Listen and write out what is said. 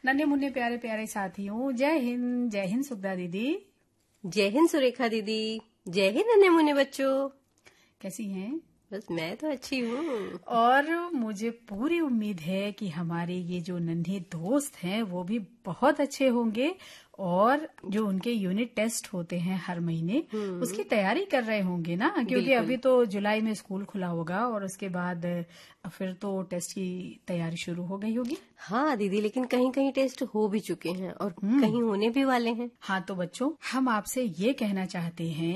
नन्हे मुन्ने प्यारे प्यारे साथियों, जय हिंद सुधा दीदी। जय हिंद सुरेखा दीदी। जय हिंद नन्हे मुन्ने बच्चों। कैसी हैं? बस मैं तो अच्छी हूँ। और मुझे पूरी उम्मीद है कि हमारे ये जो नन्हे दोस्त हैं वो भी बहुत अच्छे होंगे और जो उनके यूनिट टेस्ट होते हैं हर महीने उसकी तैयारी कर रहे होंगे ना, क्योंकि अभी तो जुलाई में स्कूल खुला होगा और उसके बाद फिर तो टेस्ट की तैयारी शुरू हो गई होगी। हाँ दीदी, लेकिन कहीं कहीं टेस्ट हो भी चुके हैं और कहीं होने भी वाले हैं। हाँ तो बच्चों, हम आपसे ये कहना चाहते हैं